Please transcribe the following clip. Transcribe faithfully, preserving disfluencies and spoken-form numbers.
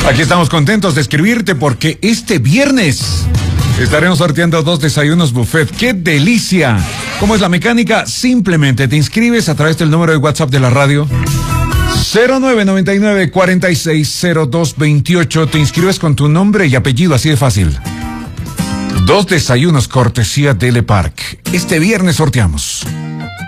Aquí estamos contentos de escribirte porque este viernes estaremos sorteando dos desayunos buffet. ¡Qué delicia! ¿Cómo es la mecánica? Simplemente te inscribes a través del número de WhatsApp de la radio cero nueve nueve nueve, cuatro seis cero dos dos ocho. Te inscribes con tu nombre y apellido, así de fácil. Dos desayunos cortesía Dele Park. Este viernes sorteamos.